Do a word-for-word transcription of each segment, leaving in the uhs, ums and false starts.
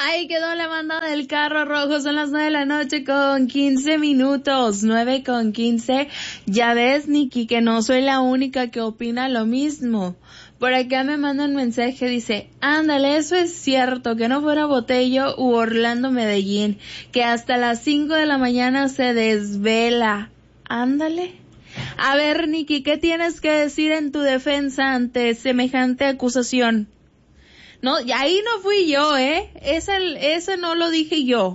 Ahí quedó la banda del carro rojo. Son las nueve de la noche con quince minutos. Nueve con quince. Ya ves, Nikki, que no soy la única que opina lo mismo. Por acá me manda un mensaje, dice, ándale, eso es cierto, que no fuera Botello u Orlando Medellín, que hasta las cinco de la mañana se desvela. Ándale. A ver, Nikki, ¿qué tienes que decir en tu defensa ante semejante acusación? No, y ahí no fui yo, ¿eh? Ese, ese no lo dije yo.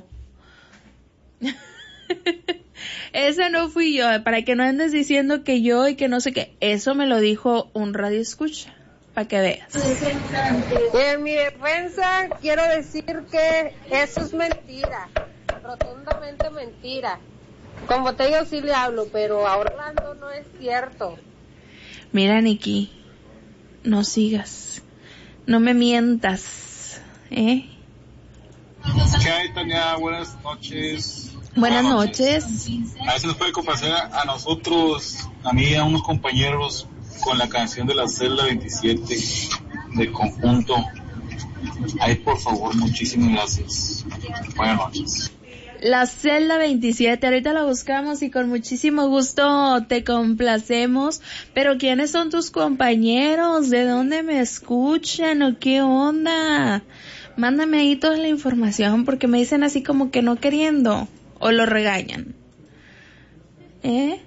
Ese no fui yo, para que no andes diciendo que yo y que no sé qué. Eso me lo dijo un radio escucha, para que veas. En mi defensa quiero decir que eso es mentira, rotundamente mentira. Con Botello sí le hablo, pero a Orlando no es cierto. Mira, Nikki, no sigas. No me mientas, ¿eh? ¿Qué hay, Tania? Buenas noches. Buenas, Buenas noches. noches. A ver si nos puede complacer a, a nosotros, a mí y a unos compañeros, con la canción de la celda veintisiete de Conjunto. Ay, por favor, muchísimas gracias. Buenas noches. La celda veintisiete, ahorita la buscamos y con muchísimo gusto te complacemos. Pero ¿quiénes son tus compañeros? ¿De dónde me escuchan o qué onda? Mándame ahí toda la información porque me dicen así como que no queriendo o lo regañan. ¿Eh?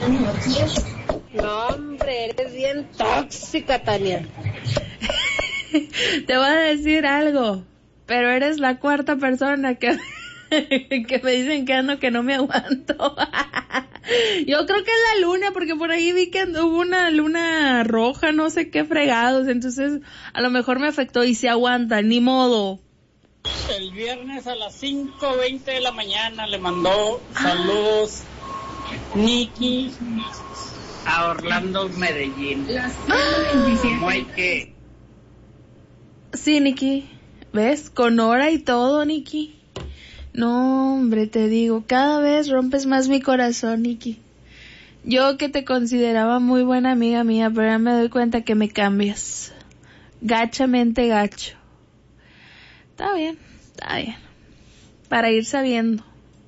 No, hombre, eres bien tóxica, Tania. Te voy a decir algo, pero eres la cuarta persona que... que me dicen que ando que no me aguanto. Yo creo que es la luna, porque por ahí vi que hubo una luna roja, no sé qué fregados, entonces a lo mejor me afectó y se aguanta, ni modo. El viernes a las cinco veinte de la mañana le mandó saludos Nikki a Orlando Medellín. ¿Cómo hay que? Sí, Nikki, ¿ves? Con hora y todo, Nikki. No, hombre, te digo, cada vez rompes más mi corazón, Nikki. Yo que te consideraba muy buena amiga mía, pero ya me doy cuenta que me cambias. Gachamente gacho. Está bien, está bien. Para ir sabiendo.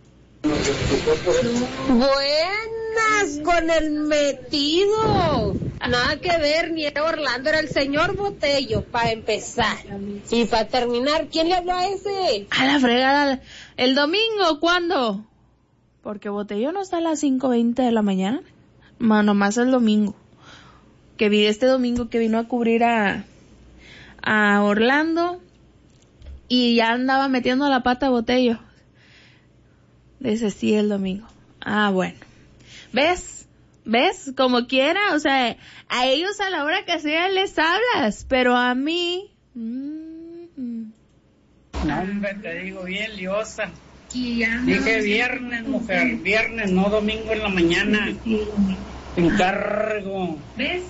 Buenas con el metido. Nada que ver, ni era Orlando, era el señor Botello, para empezar. Y para terminar, ¿quién le habló a ese? A la fregada. ¿El domingo cuándo? Porque Botello no está a las cinco veinte de la mañana. Ma, nomás el domingo. Que vi este domingo que vino a cubrir a, a Orlando. Y ya andaba metiendo la pata a Botello. Dice sí el domingo. Ah, bueno. ¿Ves? ¿Ves? Como quiera, o sea, a ellos a la hora que sea les hablas, pero a mí... Mm, no, hombre, te digo, bien liosa. Dije viernes, mujer, viernes, no domingo en la mañana. Te encargo. ¿Ves?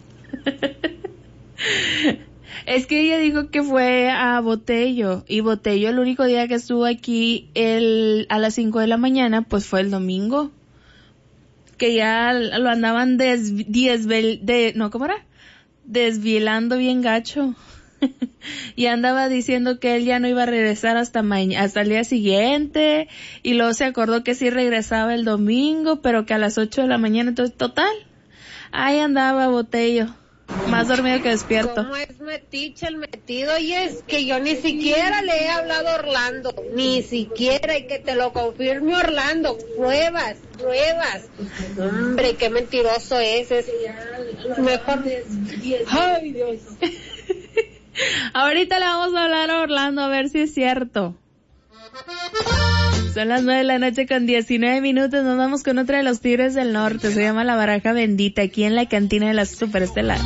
Es que ella dijo que fue a Botello, y Botello el único día que estuvo aquí el, a las cinco de la mañana, pues fue el domingo. Que ya lo andaban des, desvel, de, no, ¿cómo era? Desvielando bien gacho. Y andaba diciendo que él ya no iba a regresar hasta mañana, hasta el día siguiente, y luego se acordó que sí regresaba el domingo, pero que a las ocho de la mañana, entonces, total, ahí andaba Botello, más dormido que despierto. ¿Cómo es metiche el metido? Y es que yo ni siquiera le he hablado a Orlando, ni siquiera, y que te lo confirme Orlando, pruebas, pruebas. Hombre, qué mentiroso es, es mejor. Ay, Dios. Ahorita le vamos a hablar a Orlando a ver si es cierto. Son las nueve de la noche con diecinueve minutos. Nos vamos con otra de los Tigres del Norte. Se llama La Baraja Bendita, aquí en la cantina de la Superestelar.